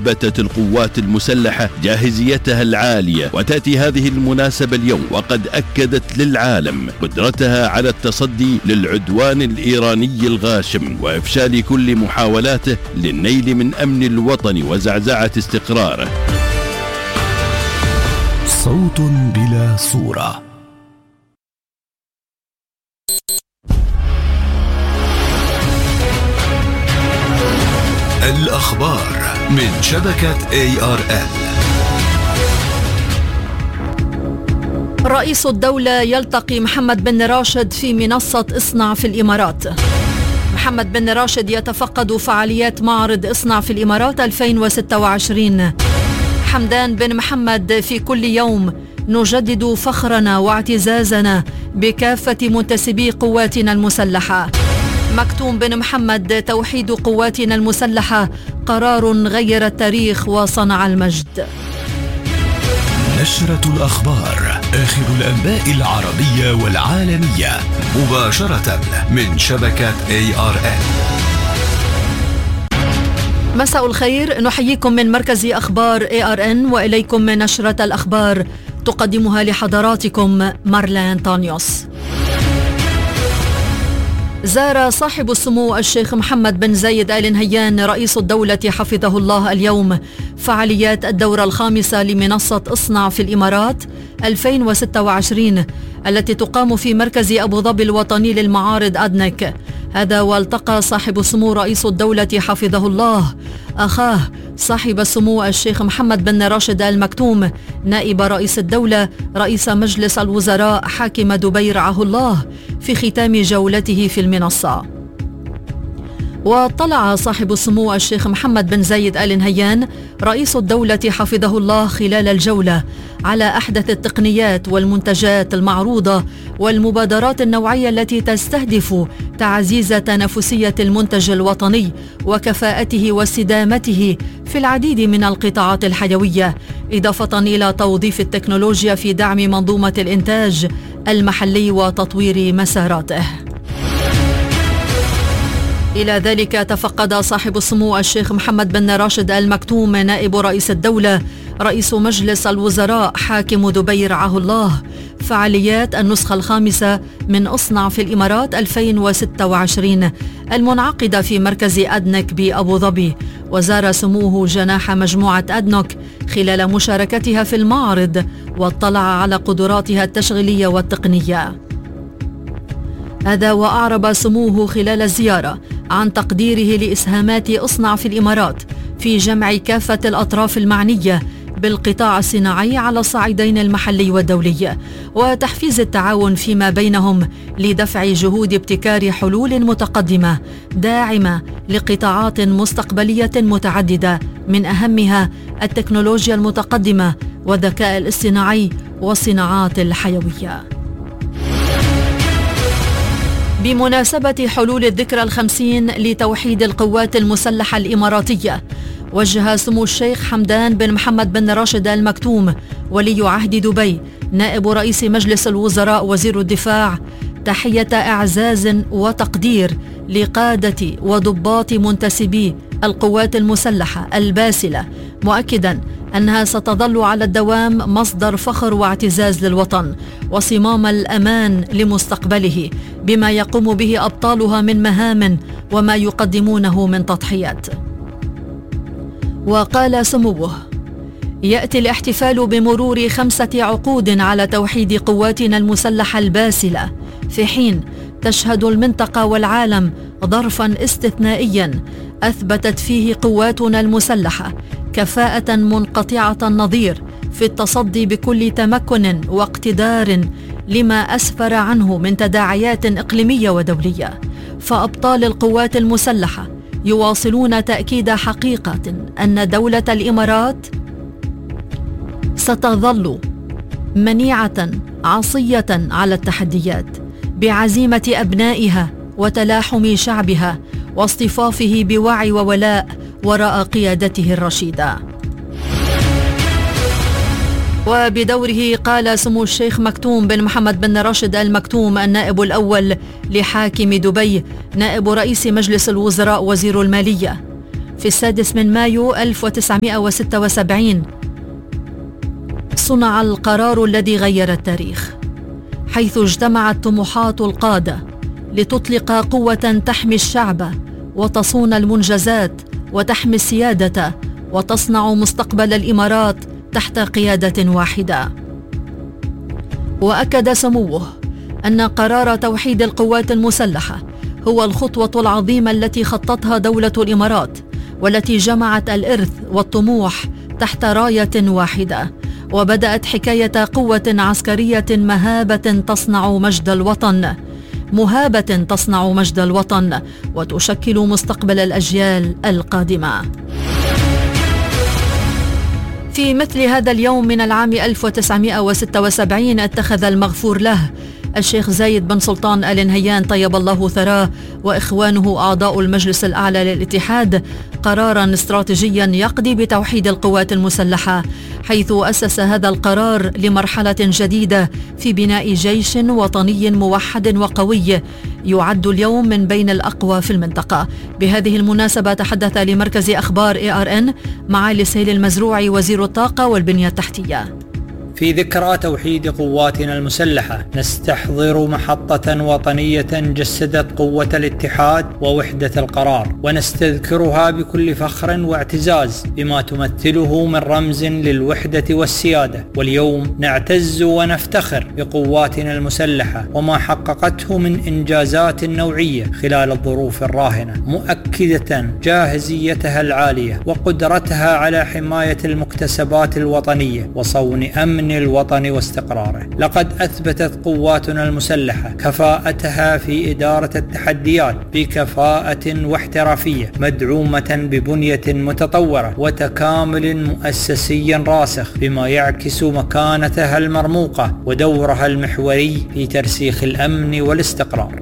أثبتت القوات المسلحة جاهزيتها العالية، وتأتي هذه المناسبة اليوم وقد أكدت للعالم قدرتها على التصدي للعدوان الإيراني الغاشم وإفشال كل محاولاته للنيل من أمن الوطن وزعزعة استقراره. صوت بلا صورة. الأخبار من شبكة ARN. رئيس الدولة يلتقي محمد بن راشد في منصة اصنع في الإمارات. محمد بن راشد يتفقد فعاليات معرض اصنع في الإمارات 2026. حمدان بن محمد: في كل يوم نجدد فخرنا واعتزازنا بكافة منتسبي قواتنا المسلحة. مكتوم بن محمد: توحيد قواتنا المسلحة قرار غير التاريخ وصنع المجد. نشرة الأخبار، آخر الأنباء العربية والعالمية، مباشرة من شبكة ARN. مساء الخير، نحييكم من مركز أخبار ARN وإليكم نشرة الأخبار تقدمها لحضراتكم مارلين طانيوس. زار صاحب السمو الشيخ محمد بن زايد آل نهيان رئيس الدولة حفظه الله اليوم فعاليات الدورة الخامسة لمنصة اصنع في الإمارات 2026 التي تقام في مركز أبو ظبي الوطني للمعارض أدنك. هذا والتقى صاحب السمو رئيس الدولة حفظه الله أخاه صاحب السمو الشيخ محمد بن راشد آل مكتوم نائب رئيس الدولة رئيس مجلس الوزراء حاكم دبي رعاه الله في ختام جولته في المنصة. واطلع صاحب السمو الشيخ محمد بن زايد آل نهيان رئيس الدولة حفظه الله خلال الجولة على أحدث التقنيات والمنتجات المعروضة والمبادرات النوعية التي تستهدف تعزيز تنافسية المنتج الوطني وكفاءته واستدامته في العديد من القطاعات الحيوية، إضافة إلى توظيف التكنولوجيا في دعم منظومة الإنتاج المحلي وتطوير مساراته. إلى ذلك تفقد صاحب السمو الشيخ محمد بن راشد آل مكتوم نائب رئيس الدولة رئيس مجلس الوزراء حاكم دبي رعاه الله فعاليات النسخة الخامسة من اصنع في الإمارات 2026 المنعقدة في مركز أدنك بأبو ظبي، وزار سموه جناح مجموعة أدنك خلال مشاركتها في المعرض واطلع على قدراتها التشغيلية والتقنية. هذا وأعرب سموه خلال الزيارة عن تقديره لإسهامات اصنع في الإمارات في جمع كافة الأطراف المعنية بالقطاع الصناعي على الصعيدين المحلي والدولي وتحفيز التعاون فيما بينهم لدفع جهود ابتكار حلول متقدمة داعمة لقطاعات مستقبلية متعددة من أهمها التكنولوجيا المتقدمة والذكاء الاصطناعي والصناعات الحيوية. بمناسبة حلول الذكرى 50 لتوحيد القوات المسلحة الإماراتية، وجه سمو الشيخ حمدان بن محمد بن راشد آل مكتوم ولي عهد دبي نائب رئيس مجلس الوزراء وزير الدفاع تحية إعزاز وتقدير لقادة وضباط منتسبي القوات المسلحة الباسلة، مؤكدا أنها ستظل على الدوام مصدر فخر واعتزاز للوطن وصمام الأمان لمستقبله بما يقوم به أبطالها من مهام وما يقدمونه من تضحيات. وقال سموه: يأتي الاحتفال بمرور 5 عقود على توحيد قواتنا المسلحة الباسلة في حين تشهد المنطقة والعالم ظرفا استثنائيا أثبتت فيه قواتنا المسلحة كفاءة منقطعة النظير في التصدي بكل تمكن واقتدار لما أسفر عنه من تداعيات إقليمية ودولية. فأبطال القوات المسلحة يواصلون تأكيد حقيقة أن دولة الإمارات ستظل منيعة عصية على التحديات بعزيمة أبنائها وتلاحم شعبها واصطفافه بوعي وولاء وراء قيادته الرشيدة. وبدوره قال سمو الشيخ مكتوم بن محمد بن راشد آل مكتوم النائب الأول لحاكم دبي نائب رئيس مجلس الوزراء وزير المالية: في 6 مايو 1976 صنع القرار الذي غير التاريخ، حيث اجتمعت طموحات القادة لتطلق قوة تحمي الشعب وتصون المنجزات وتحمي السيادة وتصنع مستقبل الإمارات تحت قيادة واحدة. وأكد سموه أن قرار توحيد القوات المسلحة هو الخطوة العظيمة التي خطتها دولة الإمارات، والتي جمعت الإرث والطموح تحت راية واحدة، وبدأت حكاية قوة عسكرية مهابة تصنع مجد الوطن، مهابة تصنع مجد الوطن وتشكل مستقبل الأجيال القادمة. في مثل هذا اليوم من العام 1976 اتخذ المغفور له الشيخ زايد بن سلطان آل نهيان طيب الله ثراه وإخوانه أعضاء المجلس الأعلى للاتحاد قراراً استراتيجياً يقضي بتوحيد القوات المسلحة، حيث أسس هذا القرار لمرحلة جديدة في بناء جيش وطني موحد وقوي يعد اليوم من بين الأقوى في المنطقة. بهذه المناسبة تحدث لمركز أخبار ARN معالي سهيل المزروعي وزير الطاقة والبنية التحتية. في ذكرى توحيد قواتنا المسلحة نستحضر محطة وطنية جسدت قوة الاتحاد ووحدة القرار، ونستذكرها بكل فخر واعتزاز بما تمثله من رمز للوحدة والسيادة. واليوم نعتز ونفتخر بقواتنا المسلحة وما حققته من إنجازات نوعية خلال الظروف الراهنة، مؤكدة جاهزيتها العالية وقدرتها على حماية المكتسبات الوطنية وصون أمن الوطن واستقراره. لقد أثبتت قواتنا المسلحة كفاءتها في إدارة التحديات بكفاءة واحترافية، مدعومة ببنية متطورة وتكامل مؤسسي راسخ، بما يعكس مكانتها المرموقة ودورها المحوري في ترسيخ الأمن والاستقرار.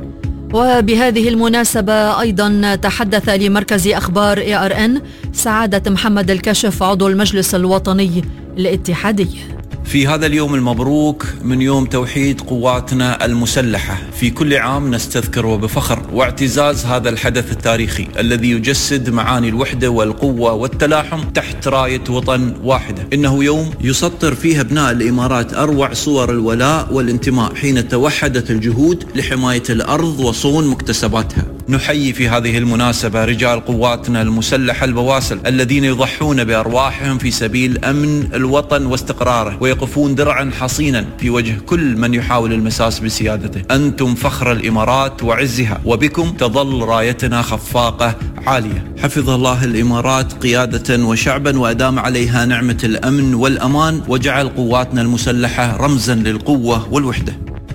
وبهذه المناسبة أيضا تحدث لمركز أخبار ARN سعادة محمد الكشف عضو المجلس الوطني الاتحادي. في هذا اليوم المبروك من يوم توحيد قواتنا المسلحة، في كل عام نستذكر وبفخر واعتزاز هذا الحدث التاريخي الذي يجسد معاني الوحدة والقوة والتلاحم تحت راية وطن واحدة. إنه يوم يسطر فيه أبناء الإمارات أروع صور الولاء والانتماء حين توحدت الجهود لحماية الأرض وصون مكتسباتها. نحيي في هذه المناسبة رجال قواتنا المسلحة البواسل الذين يضحون بأرواحهم في سبيل أمن الوطن واستقراره، ويقفون درعا حصينا في وجه كل من يحاول المساس بسيادته. أنتم فخر الإمارات وعزها، وبكم تظل رايتنا خفاقة عالية. حفظ الله الإمارات قيادة وشعبا وأدام عليها نعمة الأمن والأمان، وجعل قواتنا المسلحة رمزا للقوة والوحدة.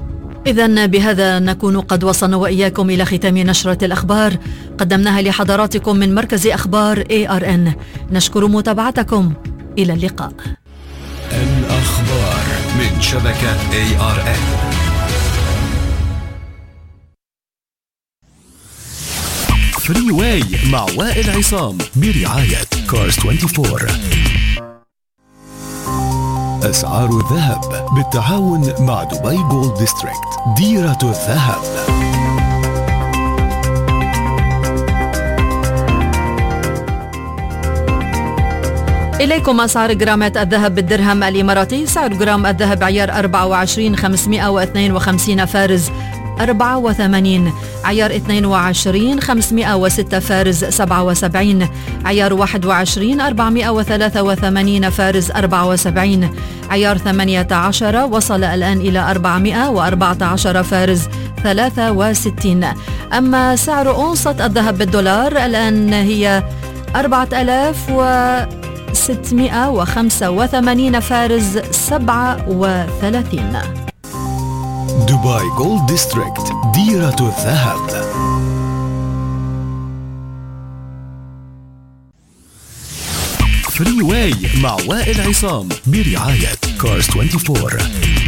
إذن بهذا نكون قد وصلنا وإياكم إلى ختام نشرة الأخبار قدمناها لحضراتكم من مركز أخبار ARN. نشكر متابعتكم، إلى اللقاء. الأخبار من شبكة ARN. فري واي مع وائل عصام برعاية كارز 24. أسعار الذهب بالتعاون مع دبي جولد ديستريكت، ديرة الذهب. إليكم أسعار جرامات الذهب بالدرهم الإماراتي. سعر جرام الذهب عيار 24,552 فارز 84، عيار 22,506 فارز 77، عيار 21,483 فارز 74، عيار 18 وصل الآن إلى 414 فارز 63. أما سعر أونصة الذهب بالدولار الآن هي 4,685 فارز 37. دبي جولد ديستريكت، ديرة الذهب. فري واي مع وائل عصام برعاية كارز 24.